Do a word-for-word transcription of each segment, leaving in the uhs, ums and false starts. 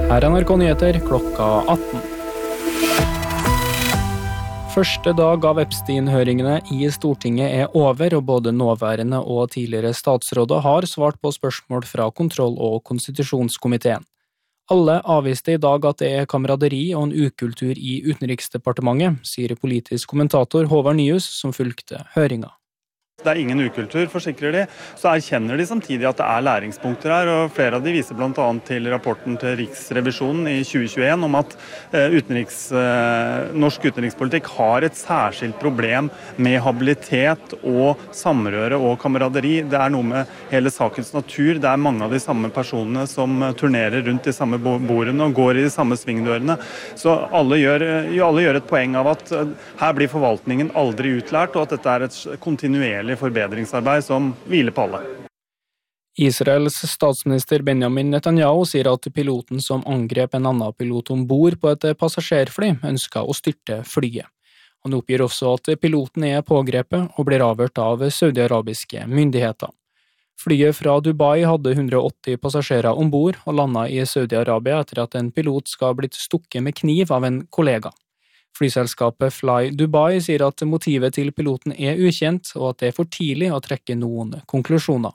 Her er N R K Nyheter klokka atten. Første dag av Epstein-høringene i Stortinget er over, og både nåværende og tidligere statsråder har svart på spørsmål fra kontroll- og konstitusjonskomiteen. Alle avviste i dag at det er kameraderi og en ukultur i Utenriksdepartementet, sier politisk kommentator Håvard Nyhus, som fulgte høringa. Det er ingen ukultur, forsikrer de. Så erkjenner de samtidig at det er læringspunkter her, og flere av de viser blant annet til rapporten til Riksrevisjonen i tjue tjueen om at utenriks, norsk utenrikspolitikk har et særskilt problem med habilitet og samrøre og kameraderi. Det er noe med hele sakens natur. Det er mange av de samme personene som turnerer rundt de samme bordene og går i de samme svingdørene. Så alle gjør, alle gjør et poeng av at her blir forvaltningen aldri utlært, og at dette er et kontinuerlig forbedringsarbeid som hviler på alle. Israels statsminister Benjamin Netanyahu sier at piloten som angrep en annen pilot ombord på et passasjerfly ønsket å styrte flyet. Han oppgir også at piloten er pågrepet og blir avhørt av saudi-arabiske myndigheter. Flyet fra Dubai hadde hundre og åtti passasjerer ombord og landet i Saudi-Arabia etter at en pilot skal ha blitt stukket med kniv av en kollega. Flyselskapet Fly Dubai sier at motivet til piloten er ukjent, og at det er for tidlig å trekke noen konklusjoner.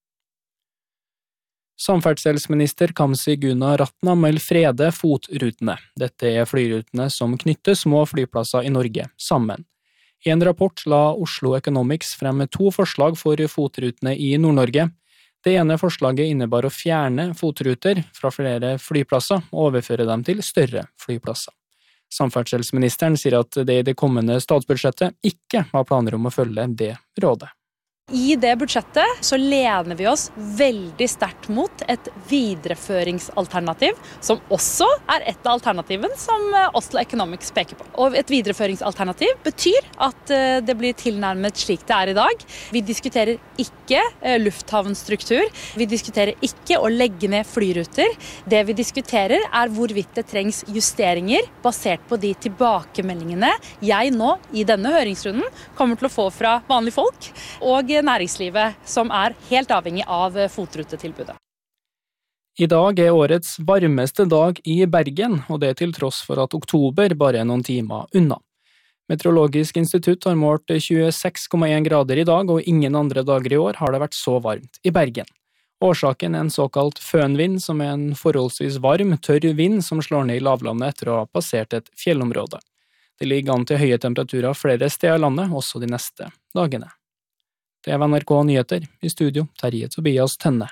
Samferdselsminister Kamzy Gunaratnam Ratna melder frede FOT-rutene. Dette er flyrutene som knytter små flyplasser i Norge sammen. I en rapport la Oslo Economics frem to forslag for FOT-rutene i Nord-Norge. Det ene forslaget innebar å fjerne FOT-ruter fra flere flyplasser og overføre dem til større flyplasser. Samferdselsministeren sier at det i det kommende statsbudsjettet ikke har planer om å følge det rådet. I det budsjettet så lener vi oss veldig sterkt mot et videreføringsalternativ, som også er et av alternativene som Oslo Economics peker på. Og et videreføringsalternativ betyr at det blir tilnærmet slik det er i dag. Vi diskuterer ikke lufthavnstruktur, vi diskuterer ikke å legge ned flyruter. Det vi diskuterer er hvorvidt det trengs justeringer basert på de tilbakemeldingene jeg nå i denne høringsrunden kommer til å få fra vanlige folk og næringslivet, som er helt avhengig av fotrutetilbudet. I dag er årets varmeste dag i Bergen, og det til tross for at oktober bare er noen timer unna. Meteorologisk institutt har målt tjueseks komma én grader i dag, og ingen andre dager i år har det vært så varmt i Bergen. Årsaken er en såkalt fønvind, som er en forholdsvis varm, tørr vind som slår ned i lavlandet etter å ha passert et fjellområde. Det ligger an til høye temperaturer flere steder i landet, også de neste dagene. Det er N R K Nyheter, i studio Terje Tobias Tønne.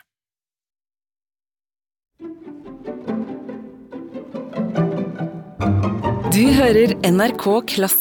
Du hører N R K Klassisk.